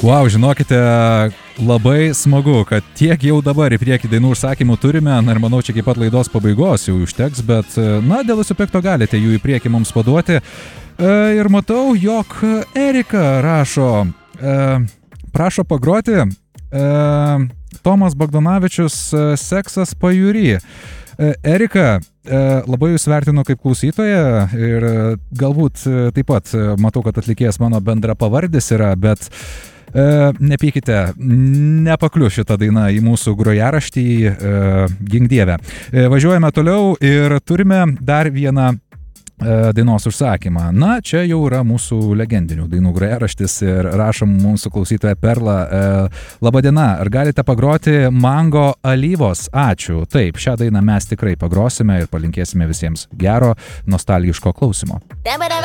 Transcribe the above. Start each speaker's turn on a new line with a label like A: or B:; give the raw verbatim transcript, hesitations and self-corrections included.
A: Wow, žinokite, labai smagu, kad tiek jau dabar į priekį dainų užsakymų turime, na ir manau, čia iki pat laidos pabaigos jau užteks, bet, na, dėl aspekto galite jų į priekį mums paduoti. E, ir matau, jog Erika rašo, e, prašo pagroti e, Tomas Bogdanavičius Seksas pajūry. E, Erika, e, labai jūs vertinu kaip klausytoja ir galbūt taip pat matau, kad atlikėjas mano bendra pavardis yra, bet E, nepykite, nepakliu šitą dainą į mūsų grojaraštį, e, gink dieve. E, važiuojame toliau ir turime dar vieną e, dainos užsakymą. Na, čia jau yra mūsų legendinių dainų grojaraštis ir rašom mūsų klausytoja Perla. E, Labadiena, ar galite pagroti Mango Alyvos? Ačiū. Taip, šią dainą mes tikrai pagrosime ir palinkėsime visiems gero, nostalgiško klausimo.